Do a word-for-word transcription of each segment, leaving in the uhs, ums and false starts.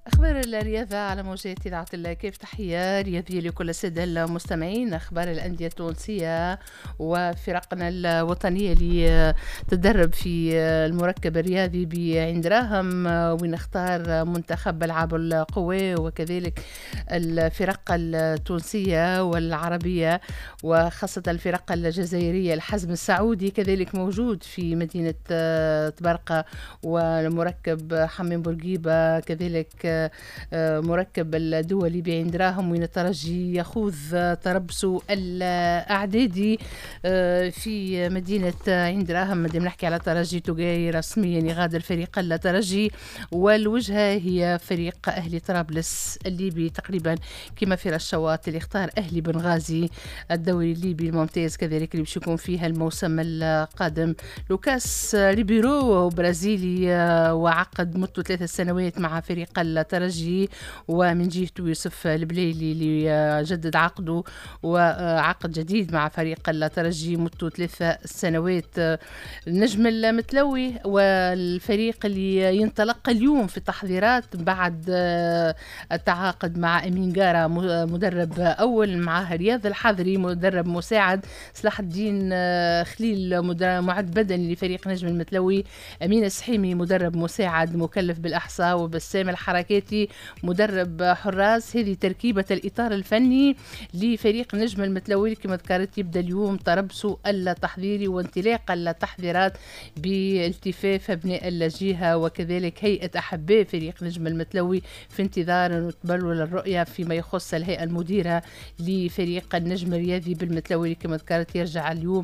أخبار الرياضة على موجات إذاعة الكيف. تحية رياضية لكل السادة المستمعين. أخبار الأندية التونسية وفرقنا الوطنية اللي تدرب في المركب الرياضي بعين دراهم، ونختار منتخب ألعاب القوى وكذلك الفرق التونسية والعربية وخاصة الفرق الجزائرية. الحزم السعودي كذلك موجود في مدينة تبرقة، والمركب حمام بورقيبة كذلك مركب الدولي بعين دراهم، وين الترجي يخوض تربص الأعدادي في مدينة عين دراهم. مادام نحكي على ترجي تجاي رسميا يغادر فريق الترجي، والوجهة هي فريق أهلي طرابلس الليبي تقريبا كما في الشواط اللي اختار أهلي بنغازي الدوري الليبي الممتاز كذلك اللي باش يكون فيها الموسم القادم. لوكاس ريبيرو برازيلي وعقد مدته ثلاث سنوات مع فريق الترجي، ومن جهته يوسف البليلي اللي جدد عقده وعقد جديد مع فريق الترجي مدته ثلاث سنوات. النجم المتلوي والفريق اللي ينطلق اليوم في التحضيرات بعد التعاقد مع أمين جارة مدرب أول، معاه رياض الحضري مدرب مساعد، صلاح الدين خليل معد بدني لفريق نجم المتلوي، أمين السحيمي مدرب مساعد مكلف بالأحصاء، وبسام الحركاتي مدرب حراس. هذه تركيبة الإطار الفني لفريق نجم المتلوي كما ذكرت. يبدأ اليوم تربص التحضيري وانطلاق التحضيرات بالتفاف أبناء الجهة وكذلك هيئة أحباء فريق نجم المتلوي في انتظار وتبلور الرؤية فيما يخص الهيئة المديرة لفريق النجم الرياضي بالمتلوي كما ذكرت. يرجع اليوم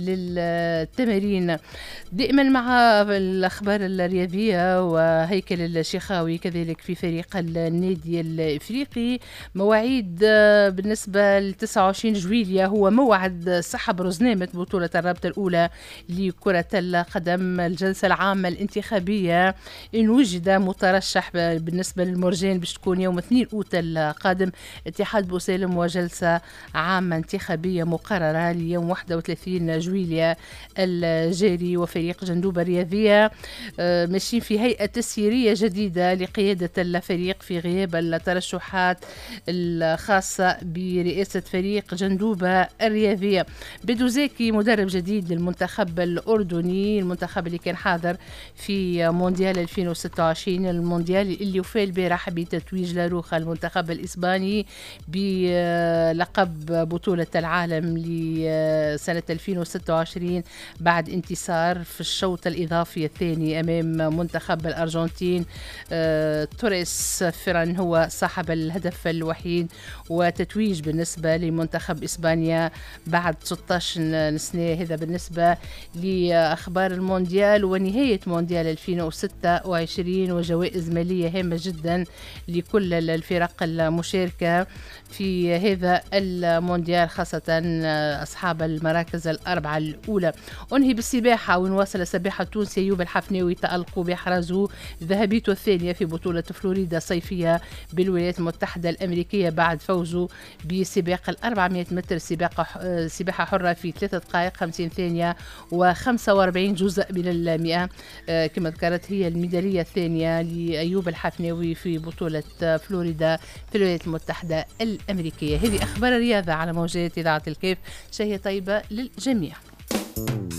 للتمارين. دائما مع الأخبار الرياضية وهيكل الشيخاوي كذلك في فريق النادي الإفريقي. مواعيد بالنسبة ل تسعة وعشرين جويلية هو موعد سحب رزنامة بطولة الرابطة الأولى لكرة القدم. الجلسة العامة الانتخابية إن وجد مترشح بالنسبة للمرجان باش تكون يوم اثنين أوت القادم اتحاد بوسالم، وجلسة عامة انتخابية مقررة ليوم واحد وثلاثين جويلية الجاري. وفريق جندوبة الرياضية ماشيين في هيئة تسييرية جديدة لقيادة الفريق في غياب الترشحات الخاصة برئاسة فريق جندوبة الرياضية. بدوزاكي مدرب جديد للمنتخب الأردني، المنتخب اللي كان حاضر في مونديال ألفين وستة وعشرين، المونديال اللي وفى البارح بتتويج لاروخا المنتخب الإسباني بلقب بطولة العالم لسنة ألفين وستة وعشرين بعد انتصار في الشوط الإضافي الثاني أمام منتخب الأرجنتين. آه، توريس فيران هو صاحب الهدف الوحيد، وتتويج بالنسبة لمنتخب إسبانيا بعد ستة عشر سنة. هذا بالنسبة لأخبار المونديال ونهاية مونديال ألفين وستة وعشرين، وجوائز مالية هامة جدا لكل الفرق المشاركة في هذا المونديال خاصة أصحاب المراكز الأربعة الأولى. أنهي بالسباحة ونواصل السباحة التونسي أيوب الحفناوي تألقوا بإحرازه ذهبيته الثانية في بطولة فلوريدا الصيفية بالولايات المتحدة الأمريكية بعد فوزه بسباق الأربعمائة متر سباقة سباحة حرة في ثلاثة دقائق خمسين ثانية وخمسة وأربعين جزء من المئة. كما ذكرت هي الميدالية الثانية لأيوب الحفناوي في بطولة فلوريدا في الولايات المتحدة الأمريكية. هذه أخبار الرياضة على موجات إذاعة الكيف. شهية طيبة للجميع.